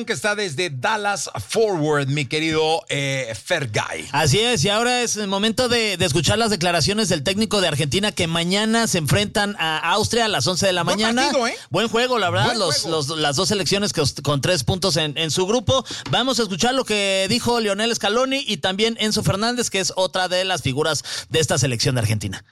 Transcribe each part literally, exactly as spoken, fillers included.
que está desde Dallas Forward, mi querido eh, Fergay. Así es, y ahora es el momento de, de escuchar las declaraciones del técnico de Argentina, que mañana se enfrentan a Austria a las once de la Buen mañana. partido, ¿eh? Buen juego, la verdad, Buen los, juego. los, las dos selecciones que, con tres puntos en, en su grupo. Vamos a escuchar lo que dijo Lionel Scaloni y también Enzo Fernández, que es otra de las figuras de esta selección de Argentina.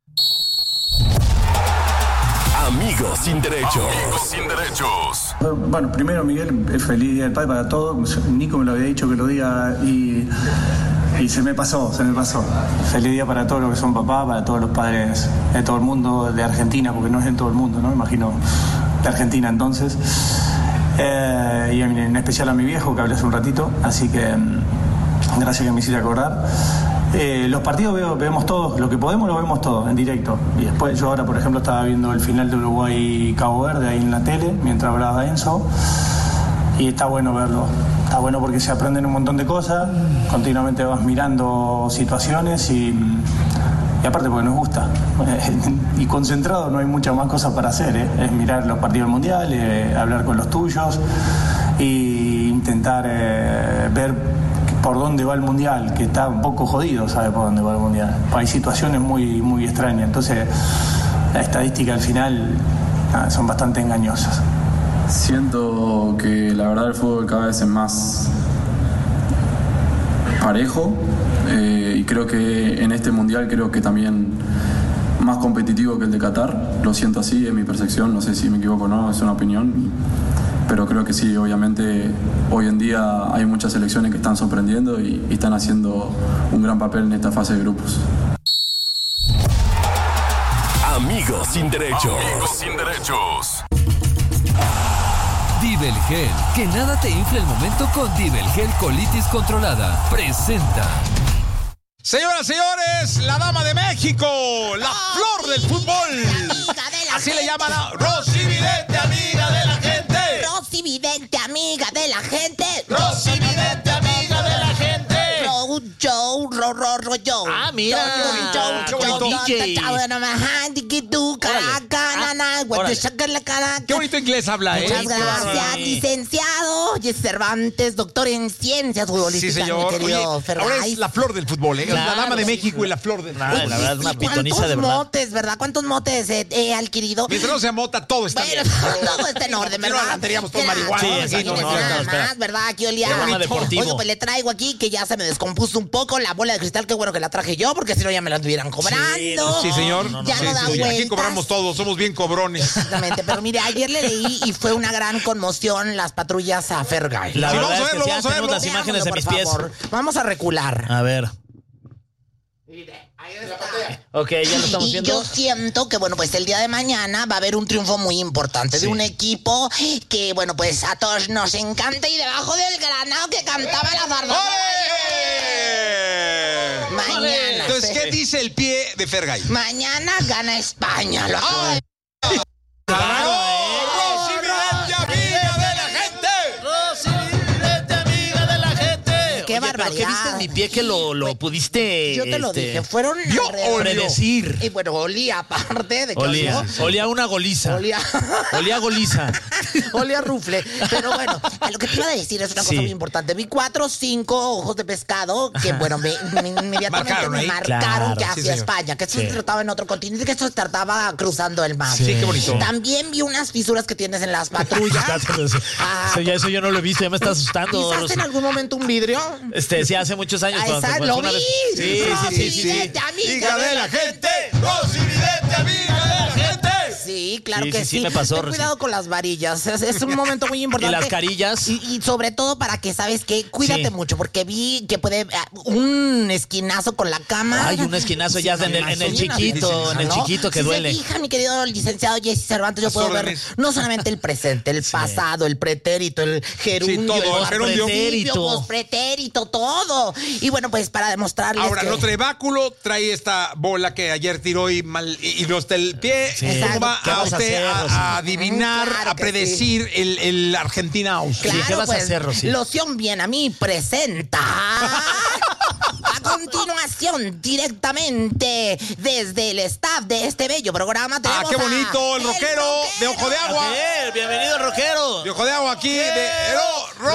Amigos sin derechos. Amigos sin derechos. Bueno, primero, Miguel, feliz Día del Padre para todos. Nico me lo había dicho que lo diga y, y se me pasó, se me pasó. Feliz día para todos los que son papás, para todos los padres de todo el mundo, de Argentina, porque no es en todo el mundo, ¿no? Imagino de Argentina entonces. Eh, y en especial a mi viejo, que hablé hace un ratito, así que gracias que me hiciste acordar. Eh, los partidos veo, vemos todos, lo que podemos lo vemos todos en directo. Y después yo ahora, por ejemplo, estaba viendo el final de Uruguay-Cabo Verde ahí en la tele, mientras hablaba Enzo, y está bueno verlo. Está bueno porque se aprenden un montón de cosas, continuamente vas mirando situaciones y, y aparte porque nos gusta. Y concentrado no hay muchas más cosas para hacer, ¿eh? Es mirar los partidos del Mundial, eh, hablar con los tuyos e intentar eh, ver por dónde va el Mundial, que está un poco jodido, sabe por dónde va el Mundial. Hay situaciones muy, muy extrañas, entonces la estadística al final nada, son bastante engañosas. Siento que la verdad el fútbol cada vez es más parejo eh, y creo que en este Mundial creo que también más competitivo que el de Qatar. Lo siento así, es mi percepción, no sé si me equivoco o no, es una opinión. Pero creo que sí, obviamente hoy en día hay muchas selecciones que están sorprendiendo y, y están haciendo un gran papel en esta fase de grupos. Amigos sin derechos. Amigos sin derechos. Dibelgel, que nada te infle el momento con Dibelgel Colitis Controlada. Presenta. Señoras, señores, la dama de México, la oh, flor del fútbol. Así gente. le llaman a Rosy Vidente, amiga de la gente. Rosy Vidente, amiga de la gente. Rosy Vidente, amiga de la gente. Ro, Joe, ro, ro, ro, Joe. Ah, mira. Qué bonito. D J. Qué bonito inglés habla, ¿eh? Muchas gracias, licenciado Jesse Cervantes, doctor en ciencias futbolísticas. Sí, señor. Mi querido Oye, Fergay. ahora es la flor del fútbol, ¿eh? Claro, la dama de sí, México y la flor del Ay, fútbol. la verdad, es una pitoniza de verdad. ¿Cuántos motes, verdad? ¿Cuántos motes he, he adquirido? Mientras no se mota, todo está Bueno, bien. todo está en orden, Aquí no ¿verdad? adelantaríamos todo Claro, marihuana. Sí, aquí aquí no, no, no, no, nada no, espera. más, ¿verdad? Aquí olía. Programa deportivo. Oye, pues le traigo aquí que ya se me descompuso un poco la bola de cristal. Qué bueno que la traje yo, porque si no ya me la estuvieran cobrando. Sí, señor. no, no, ya Sí, no da sí, sí. vueltas. Aquí cobramos todos, somos bien cobrones. Exactamente, pero mire, ayer le leí y fue una gran conmoción las patrullas a Fergay. La Sí, verdad vamos a es que verlo, sí, vamos a tenemos verlo. las imágenes de mis Veámoslo, pies. por favor. Vamos a recular. A ver. Ahí está. Ok, ya lo estamos Y viendo. yo siento que, bueno, pues el día de mañana va a haber un triunfo muy importante Sí. de un equipo que, bueno, pues a todos nos encanta y debajo del granado que cantaba la zarda. ¡Ole! Mañana. Entonces, ¿qué dice el pie de Fergay? Mañana gana España. Lo acabo de- ¡Claro! ¡Rosy Vidente, amiga de la gente! Rosy Vidente, amiga de la gente. Qué Oye, ¿pero barbaridad. qué viste en mi pie que lo, lo pudiste Yo te lo este, dije, fueron ¿vio alrededor- o no? predecir? Y bueno, olía aparte de que Olía, olió. olía una goliza. Olía. Olía goliza. Olía a rufle. Pero bueno, a lo que te iba a decir es una cosa Sí. muy importante. Vi cuatro o cinco ojos de pescado que, bueno, me, me- inmediatamente Marcaron me ahí. marcaron Claro, que sí, hacia señor. España, que esto Sí. se trataba en otro continente, que esto se trataba cruzando el mar. Sí, qué bonito. También vi unas fisuras que tienes en las patrullas. Ah, eso, ya, eso yo no lo he visto, ya me está asustando. ¿Pisaste en algún momento un vidrio? Este, sí, hace muchos años. Ah, cuando esa- fue lo una vi. vez- Sí, sí, sí, sí, sí. Vidente, amiga ¡Hija de la gente! ¡Rosy Vidente, amiga de la gente! Sí, claro Sí, que sí, sí. sí, me pasó, Ten Rosy. cuidado con las varillas. Es, es un momento muy importante. Y las carillas. Y, y sobre todo para que, ¿sabes qué? Cuídate Sí. mucho, porque vi que puede ah, un esquinazo con la cama. Ay, un esquinazo ya en el, en el Sí, una chiquito, en el ¿no? chiquito que si duele. Se fija, mi querido licenciado Jesse Cervantes, yo A puedo sus ver órdenes. no solamente el presente, el pasado, el pretérito, el gerundio, Sí, todo, el gerundio. participio, pospretérito, todo. Y bueno, pues para demostrarles Ahora, que... no trae báculo, trae esta bola que ayer tiró y mal y, y no está el pie. Sí. ¿Cómo va ¿Qué a vas a usted hacer, a, Rosy? a adivinar, Claro a que predecir el, el Argentina-Austria? Claro, ¿qué vas a pues, hacer, Rosy? Loción Bien a mí presenta a continuación directamente desde el staff de este bello programa. Ah, tenemos qué a bonito, el rockero de Ojo de Agua. Ok, bienvenido, rockero. De Ojo de Agua aquí, de Ro-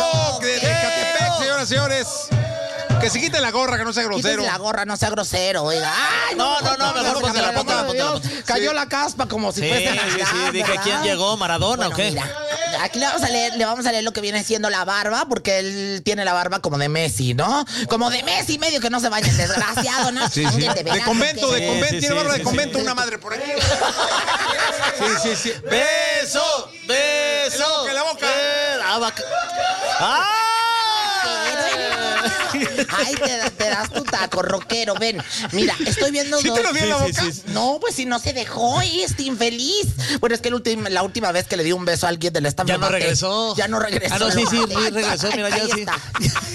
Señoras, señores, que se quiten la gorra, que no sea grosero. Quítese la gorra, no sea grosero, oiga. Ay, No, no, no, mejor ponte la ponte la ponte la ponte. Cayó la caspa como si Sí, fuese sí, Navidad, sí, dije, ¿verdad? ¿quién llegó? ¿Maradona Bueno, o qué? Mira, aquí le vamos a leer, le vamos a leer lo que viene siendo la barba, porque él tiene la barba como de Messi, ¿no? Como de Messi medio que no se baña, desgraciado, ¿no? Sí, sí. De, De convento, de Sí, convento. sí, Tiene barba sí, de sí, convento, sí. una madre por aquí. Sí, sí, sí. Beso, beso. En la boca, en la boca. Eh, ah, va- ¡Ah! Ay, te, te das tu taco, rockero, ven. Mira, estoy viendo ¿Sí dos... te lo di en la Sí, sí, boca? sí. No, pues si no se dejó, este infeliz. Bueno, es que el ultim- la última vez que le di un beso a alguien del staff... Ya me no maté. regresó. Ya no regresó. Ah, no, sí, lo sí, maté. sí, regresó, mira, ya Ahí sí. está.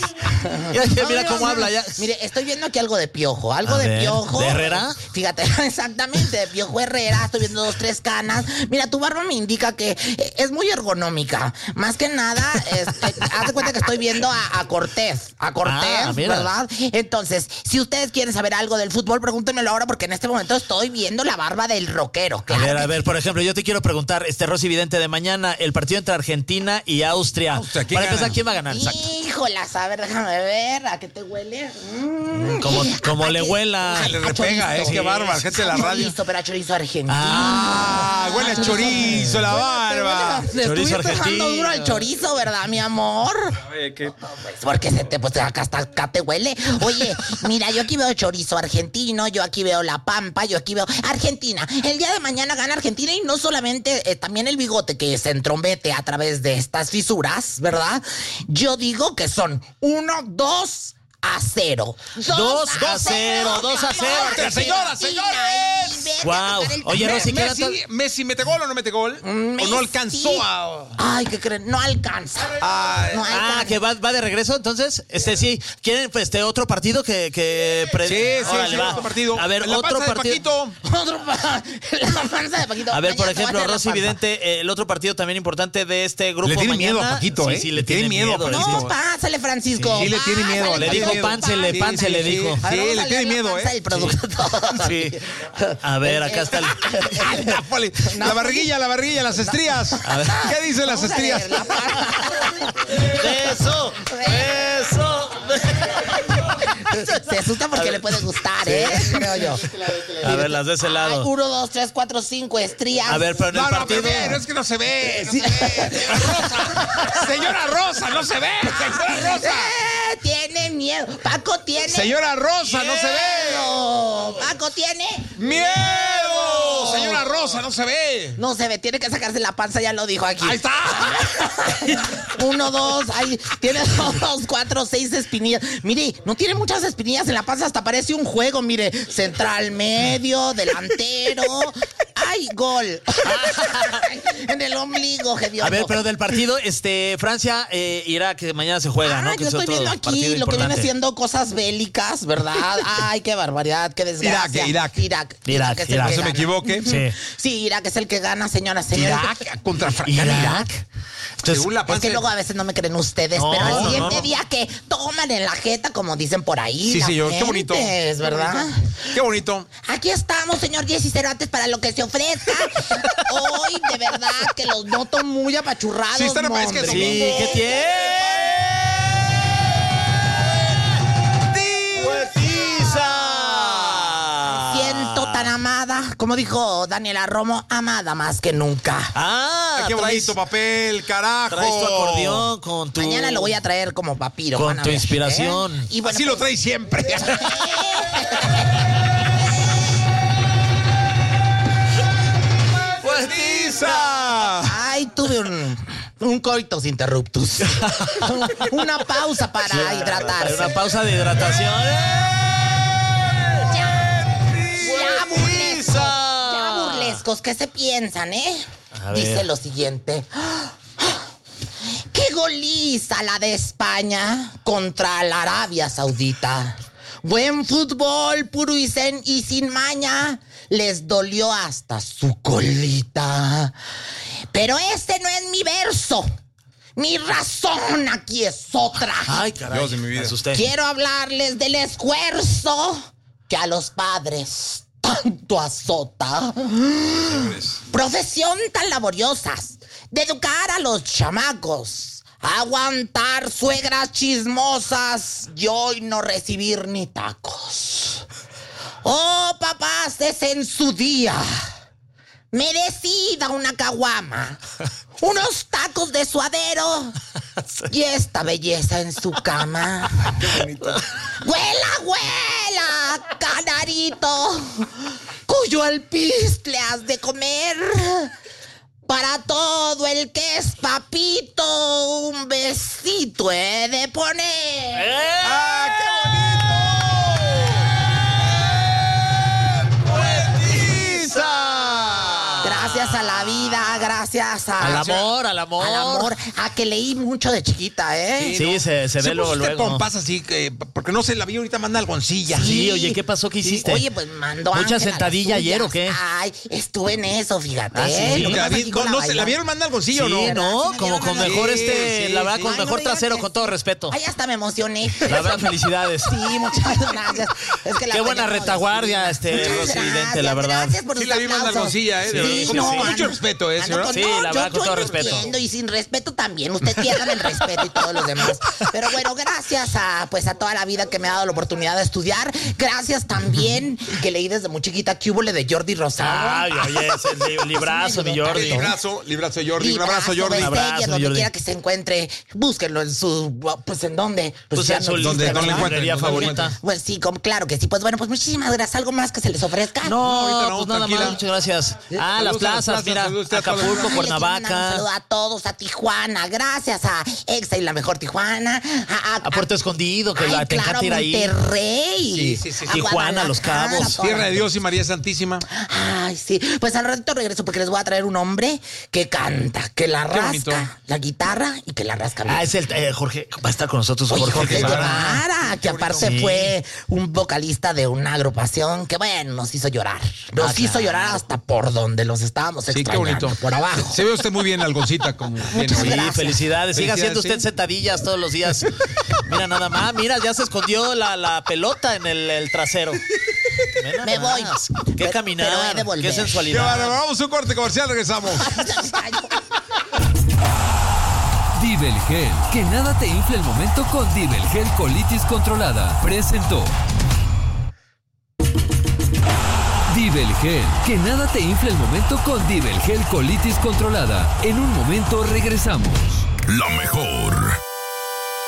Ya, ya, No, mira no, cómo no. habla ya. Mire, estoy viendo aquí algo de Piojo, algo A de ver, Piojo. ¿de Herrera? Fíjate, exactamente, de Piojo Herrera. Estoy viendo dos, tres canas. Mira, tu barba me indica que eh, es muy ergonómica. Más que nada, este, haz de cuenta que estoy viendo a, a Cortés. A Cortés, Ah, mira. ¿verdad? Entonces, si ustedes quieren saber algo del fútbol, pregúntenmelo ahora, porque en este momento estoy viendo la barba del rockero. A Claro ver, que a ver, por ejemplo, yo te quiero preguntar, este Rosy Vidente, de mañana, el partido entre Argentina y Austria. Austria, ¿quién Para empezar, gana? ¿quién va a ganar? Exacto. Híjolas, a ver, déjame ver. ¿A qué te huele? Mm. Como, como ¿A le qué? huela. Ay, Le a repega, chorizo. eh, qué bárbaro, gente de la A radio. chorizo, pero a chorizo argentino. Ah, huele a chorizo la barba. Le Chorizo estuviste dejando argentino. duro al chorizo, ¿verdad, mi amor? Pues porque se te, pues acá hasta acá te huele. Oye, mira, yo aquí veo chorizo argentino, yo aquí veo la pampa, yo aquí veo Argentina. El día de mañana gana Argentina y no solamente eh, también el bigote que se entrombete a través de estas fisuras, ¿verdad? Yo digo que son uno, dos a cero. Dos a cero, dos a cero. Argentina. Señoras, señores. Guau. Oye, Me- Rosy, ¿qué dato? Messi, Messi, ¿mete gol o no mete gol? ¿O no alcanzó a...? Ay, ¿qué creen? No alcanza. Ay. No Ah, alcanza. que va, va de regreso, entonces, este sí, ¿quieren pues, este otro partido que, que pre- Sí, sí, Órale, sí, va. otro partido. A ver, En la otro panza de partido. Paquito. Otro pa- la panza de Paquito. A ver, por Mañana te va a ejemplo, hacer la Rosy panza. Vidente, eh, el otro partido también importante de este grupo Le tiene mañana. miedo a Paquito, Sí, ¿eh? sí, le tiene miedo. a Paquito. No, pásale, Francisco. Sí, le tiene miedo, Pásale, le dijo Paquito, pánsele, pásale. pánsele, le dijo. A ver, Sí, vamos le a tiene leer la miedo, panza ¿eh? del productor. Sí. A ver, acá está el... El Napoli. La barriguilla, la barriguilla, las estrías. ¿Qué dicen las Vamos a estrías? leer la panza. ¡Beso! ¡Beso! Se asusta porque le puede gustar, ¿eh? Creo yo. A ver, las de ese Ay, lado. uno, dos, tres, cuatro, cinco estrías. A ver, pero en el No, no, partido... pero no es que no se ve. No se ve. Rosa. Señora Rosa, no se ve. Señora Rosa. ¡Eh! Tiene miedo. Paco tiene Señora Rosa, no se ve. miedo. Paco tiene ¡Miedo! Señora Rosa, no se ve. No se ve, tiene que sacarse la panza, ya lo dijo aquí. Ahí está. Uno, dos, ahí tiene dos, cuatro, seis espinillas. Mire, no tiene muchas espinillas en la panza, hasta parece un juego, mire. Central, medio, delantero. ¡Ay, gol! En el ombligo, hediondo. A ver, pero del partido, este, Francia, eh, Irak, que mañana se juega, Ah, ¿no? yo Que es estoy otro viendo aquí partido lo que importante. viene siendo cosas bélicas, ¿verdad? Ay, qué barbaridad, qué desgracia. Irak, Irak. Irak, es el Irak. que No se me gana. equivoque. Sí. Sí, Irak es el que gana, señoras, señores. Irak contra Francia. Irak. Entonces, Según la Es panza que de- luego a veces no me creen ustedes, No, pero al no, siguiente no. día que toman en la jeta, como dicen por ahí. Sí, las señor, qué bonito. gentes, ¿verdad? Qué bonito. Aquí estamos, señor Jessy Cervantes, para lo que se ofrezca. Hoy, de verdad, que los noto muy apachurrados. Sí, están apa- es que Mondre. sí, ¿qué tiene? ¡Huetiza! Siento tan amada, como dijo Daniela Romo, amada más que nunca. Ah, Ay, qué traes, bonito papel, carajo. traes tu acordeón con tu... Mañana lo voy a traer como papiro. Con van a tu ver, inspiración. ¿eh? Y bueno, Así lo trae siempre. ¡Huetiza! Ay, tuve un, un coitus interruptus. Una pausa para hidratarse. Una pausa de hidratación. Ya burlescos, ya ¡Huetiza! burlescos, ¿qué se piensan, eh? A ver. Dice lo siguiente. ¡Qué goliza la de España contra la Arabia Saudita! Buen fútbol, puro y, sen- y sin maña. Les dolió hasta su colita. Pero este no es mi verso. Mi razón aquí es otra. Ay, caray. Dios de mi vida. Me asusté. Quiero hablarles del esfuerzo que a los padres tanto azota. Profesión tan laboriosa de educar a los chamacos Aguantar suegras chismosas y hoy no recibir ni tacos. Oh, papás, es en su día. Merecida una caguama, unos tacos de suadero y esta belleza en su cama. Qué bonito. ¡Huela, huela, canarito! Cuyo alpiste has de comer. Para todo el que es papito, un besito he de poner. ¡Eh! ¡Ah, qué bonito! ¡Bueniza! Gracias a la vida, gracias a... Al amor, al amor. Al amor, a que leí mucho de chiquita, ¿eh? Sí, ¿no? se, se ve Se luego, puso usted luego. pompas así, que, porque no sé, la vi ahorita manda algoncilla. Sí, oye, ¿qué pasó? ¿Qué hiciste? Oye, pues mandó ¿Mucha Ángela sentadilla las ayer o suyas. qué? Ay, estuve en eso, fíjate. Ah, sí. ¿eh? Lo que La pasa vi- es que yo no sé, ¿la bailaba. vieron manda algoncillo o Sí, no? ¿no? Sí, Como sí, con sí, mejor sí, este, sí, la verdad, sí. con Ay, no mejor me digas trasero, que- con todo respeto. Ay, hasta me emocioné. La verdad, felicidades. Sí, muchas gracias. Es que la Qué buena tenemos retaguardia, así. este, Muchas Rosy Vidente, gracias, la verdad. Gracias por Sí, sus la vi manda aplausos. algoncilla, ¿eh? De Sí, verdad. no, Con mucho ando- respeto, ¿eh, ando señora? con- Sí, no, la yo- verdad, con yo todo lo respeto. entiendo, y sin respeto también. Usted piérdame el respeto y todos los demás. Pero bueno, gracias a pues a toda la vida que me ha dado la oportunidad de estudiar. Gracias también que leí desde muy chiquita que hubo le de Jordi Rosado. Ay, oye, ese li- librazo, mi Jordi. Librazo, librazo Jordi. Un Librazo, abrazo, Jordi. Bestella, Un abrazo, donde Jordi. quiera que se encuentre, búsquenlo en su, pues en dónde. Pues ya en su no donde- existe, donde ¿verdad? encuentren, librería donde favorita. encuentren. Pues sí, como, claro que sí. Pues bueno, pues muchísimas gracias. ¿Algo más que se les ofrezca? No, ahorita no, pues nada tranquila. más, muchas gracias. Ah, Saludos las a las plazas, plazas, mira, saludos a todas las Acapulco, plazas. Ay, le quiero mandar un Cuernavaca, saludo a todos, a Tijuana, gracias a Exa y la mejor Tijuana, a, a Puerto Escondido, que ay, la te claro, encanta ir ahí. Monterrey, Sí, sí, sí. a Tijuana, Los Guadalajara, Cabos. a toda Tierra la- de Dios y María Santísima. Ay, sí. Pues al ratito regreso porque les voy a traer un hombre que canta, que la Qué bonito. rasca la guitarra y que la rasca bien. Ah, es el eh, Jorge, va a estar con nosotros Oye, Jorge, Jorge Guevara. Guevara, que aparte Sí. fue un vocalista de una agrupación que, bueno, nos hizo llorar. Nos Ah, hizo claro. llorar hasta por donde los estábamos Sí, qué extrañando, bonito. por abajo. Se ve usted muy bien, algoncita, como viene Muchas hoy. Sí, gracias. felicidades. Siga Felicidades, haciendo usted sí. sentadillas todos los días. Mira, nada más. Mira, ya se escondió la, la pelota en el, el trasero. Ve nada Me voy. más. Qué Pero- caminar, pero he de volver. qué Qué sensualidad. bárbaro. Vamos a un corte comercial, regresamos. Dibelgel, que nada te infle el momento con Dibelgel Colitis Controlada. Presentó. Dibelgel, que nada te infle el momento con Dibelgel Colitis Controlada. En un momento regresamos. La mejor.